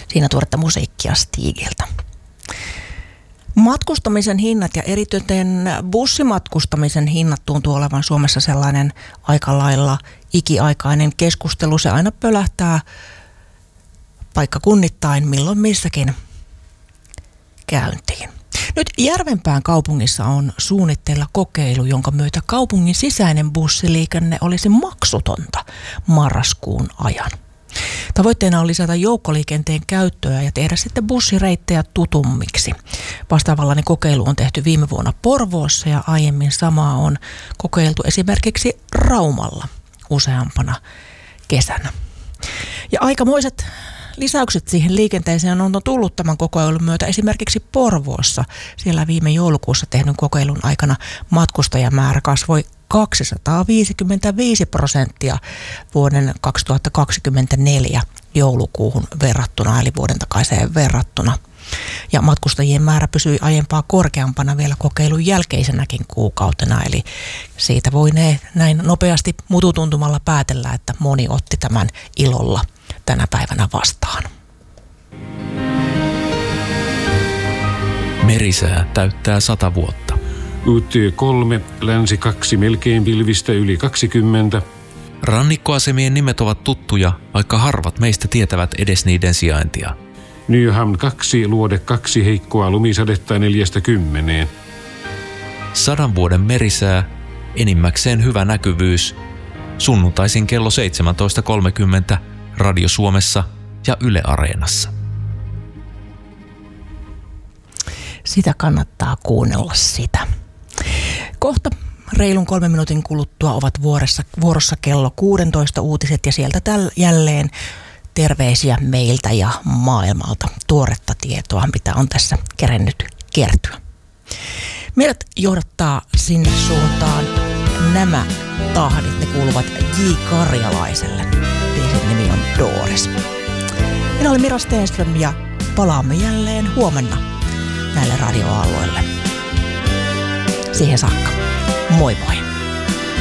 Siinä tuoretta musiikkia Stigiltä. Matkustamisen hinnat ja erityisen bussimatkustamisen hinnat tuntuu olevan Suomessa sellainen aika lailla ikiaikainen keskustelu. Se aina pölähtää paikkakunnittain milloin missäkin käyntiin. Nyt Järvenpään kaupungissa on suunnitteilla kokeilu, jonka myötä kaupungin sisäinen bussiliikenne olisi maksutonta marraskuun ajan. Tavoitteena on lisätä joukkoliikenteen käyttöä ja tehdä sitten bussireittejä tutummiksi. Vastaavallainen kokeilu on tehty viime vuonna Porvoossa ja aiemmin samaa on kokeiltu esimerkiksi Raumalla useampana kesänä. Ja aikamoiset lisäykset siihen liikenteeseen on tullut tämän kokeilun myötä esimerkiksi Porvoossa. Siellä viime joulukuussa tehdyn kokeilun aikana matkustajamäärä kasvoi 255% vuoden 2024 joulukuuhun verrattuna, eli vuoden takaiseen verrattuna. Ja matkustajien määrä pysyi aiempaa korkeampana vielä kokeilun jälkeisenäkin kuukautena, eli siitä voi näin nopeasti mututuntumalla päätellä, että moni otti tämän ilolla tänä päivänä vastaan. Merisää täyttää 100 vuotta. UT3, länsi 2 melkein pilvistä yli 20. Rannikkoasemien nimet ovat tuttuja, vaikka harvat meistä tietävät edes niiden sijaintia. Nyhamn 2, luode 2, heikkoa lumisadetta 40. 100 vuoden merisää, enimmäkseen hyvä näkyvyys. Sunnuntaisin kello 17.30 Radio Suomessa ja Yle Areenassa. Sitä kannattaa kuunnella sitä. Kohta reilun 3 minuutin kuluttua ovat vuorossa kello 16 uutiset ja sieltä jälleen terveisiä meiltä ja maailmalta. Tuoretta tietoa, mitä on tässä kerennyt kertyä. Meidät johdattaa sinne suuntaan nämä tahdit. Ne kuuluvat J. Karjalaiselle. Biisin nimi on Doris. Minä olen Mira Stenström ja palaamme jälleen huomenna näille radioalueille. Siihen saakka. Moi moi!